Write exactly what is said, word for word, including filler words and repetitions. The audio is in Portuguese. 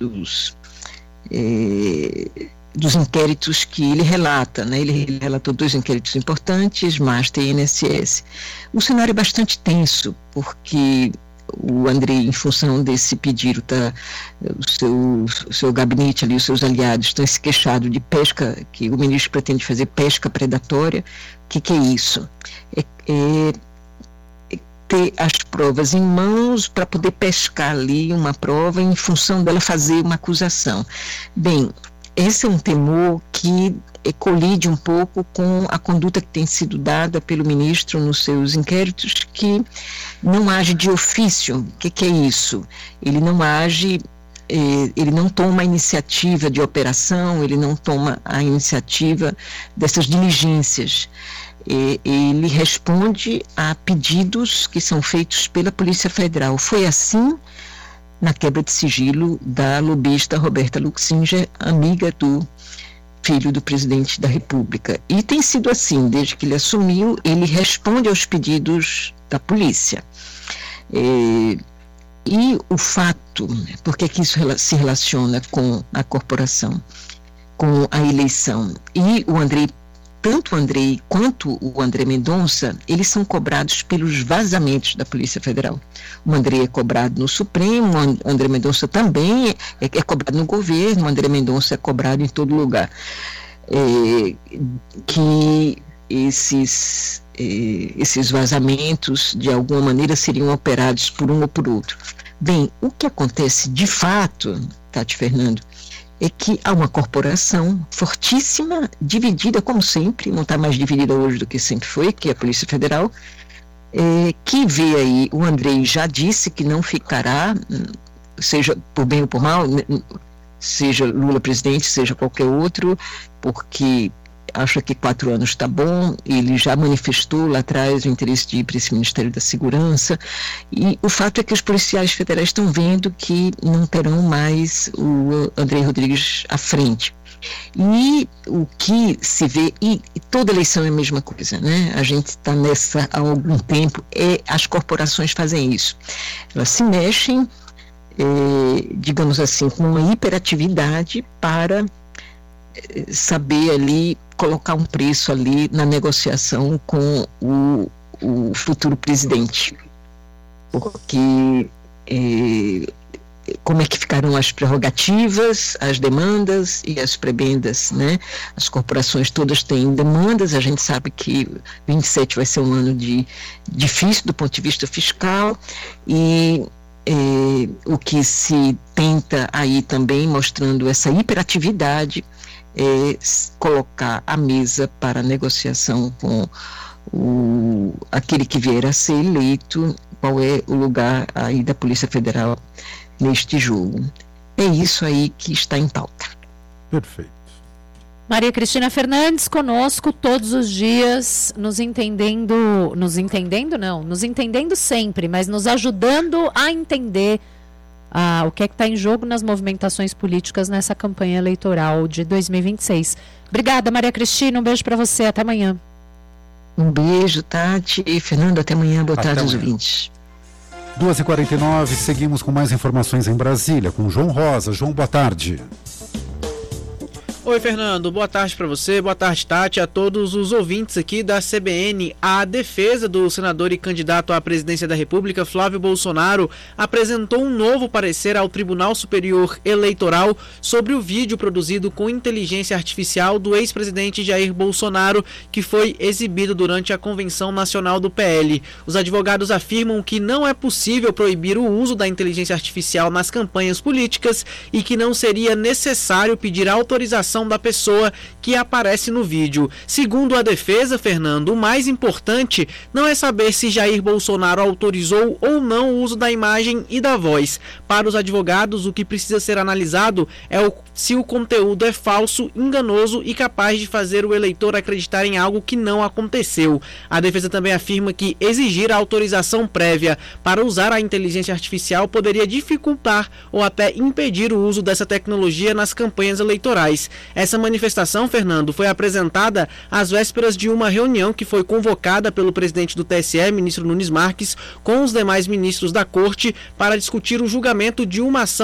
dos, é, dos inquéritos que ele relata, né? Ele, ele relatou dois inquéritos importantes, Master e I N S S. O cenário é bastante tenso, porque o André, em função desse pedido, tá, o, seu, o seu gabinete ali, os seus aliados estão se queixando de pesca, que o ministro pretende fazer pesca predatória. O que, que é isso? É, é, é ter as provas em mãos para poder pescar ali uma prova em função dela fazer uma acusação. Bem, esse é um temor que é, colide um pouco com a conduta que tem sido dada pelo ministro nos seus inquéritos, que não age de ofício. O que, que é isso? Ele não age, eh, ele não toma a iniciativa de operação, ele não toma a iniciativa dessas diligências. Eh, ele responde a pedidos que são feitos pela Polícia Federal. Foi assim na quebra de sigilo da lobista Roberta Luxinger, amiga do filho do presidente da República. E tem sido assim, desde que ele assumiu, ele responde aos pedidos da polícia. É, e o fato, por que que isso se relaciona com a corporação, com a eleição? E o André, tanto o André quanto o André Mendonça, eles são cobrados pelos vazamentos da Polícia Federal. O André é cobrado no Supremo, o André Mendonça também é, é cobrado no governo, o André Mendonça é cobrado em todo lugar. É, que esses, é, esses vazamentos, de alguma maneira, seriam operados por um ou por outro. Bem, o que acontece de fato, Tati Fernando, é que há uma corporação fortíssima, dividida como sempre, não está mais dividida hoje do que sempre foi, que é a Polícia Federal, é, que vê aí, o André já disse que não ficará, seja por bem ou por mal, seja Lula presidente, seja qualquer outro, porque acha que quatro anos está bom. Ele já manifestou lá atrás o interesse de ir para esse Ministério da Segurança, e o fato é que os policiais federais estão vendo que não terão mais o André Rodrigues à frente. E o que se vê, e, e toda eleição é a mesma coisa, né? A gente está nessa há algum tempo, é, as corporações fazem isso. Elas se mexem, é, digamos assim, com uma hiperatividade para é, saber ali colocar um preço ali na negociação com o, o futuro presidente. Porque é, como é que ficarão as prerrogativas, as demandas e as prebendas, né? As corporações todas têm demandas, a gente sabe que vinte e sete vai ser um ano de, difícil do ponto de vista fiscal, e é, o que se tenta aí também, mostrando essa hiperatividade, é colocar a mesa para negociação com o, aquele que vier a ser eleito, qual é o lugar aí da Polícia Federal neste jogo. É isso aí que está em pauta. Perfeito. Maria Cristina Fernandes conosco todos os dias, nos entendendo, nos entendendo não, nos entendendo sempre, mas nos ajudando a entender Ah, o que é que está em jogo nas movimentações políticas nessa campanha eleitoral de dois mil e vinte e seis. Obrigada, Maria Cristina, um beijo para você, até amanhã. Um beijo, Tati e Fernando, até amanhã, boa tarde aos ouvintes. duas e quarenta e nove, seguimos com mais informações em Brasília, com João Rosa. João, boa tarde. Oi, Fernando, boa tarde para você, boa tarde, Tati, a todos os ouvintes aqui da C B N. A defesa do senador e candidato à presidência da República, Flávio Bolsonaro, apresentou um novo parecer ao Tribunal Superior Eleitoral sobre o vídeo produzido com inteligência artificial do ex-presidente Jair Bolsonaro, que foi exibido durante a Convenção Nacional do P L. Os advogados afirmam que não é possível proibir o uso da inteligência artificial nas campanhas políticas e que não seria necessário pedir autorização da pessoa que aparece no vídeo. Segundo a defesa, Fernando, o mais importante não é saber se Jair Bolsonaro autorizou ou não o uso da imagem e da voz. Para os advogados, o que precisa ser analisado é o, se o conteúdo é falso, enganoso e capaz de fazer o eleitor acreditar em algo que não aconteceu. A defesa também afirma que exigir a autorização prévia para usar a inteligência artificial poderia dificultar ou até impedir o uso dessa tecnologia nas campanhas eleitorais. Essa manifestação, Fernando, foi apresentada às vésperas de uma reunião que foi convocada pelo presidente do T S E, ministro Nunes Marques, com os demais ministros da Corte para discutir o julgamento de uma ação